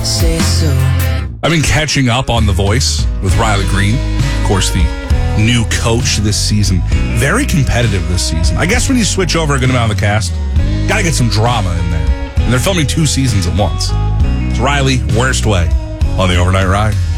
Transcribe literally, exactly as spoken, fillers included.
Say so. I've been catching up on The Voice with Riley Green, of course, the new coach this season. Very competitive this season. I guess when you switch over a good amount of the cast, got to get some drama in there. And they're filming two seasons at once. It's Riley, Worst Way, on the Overnight Ride.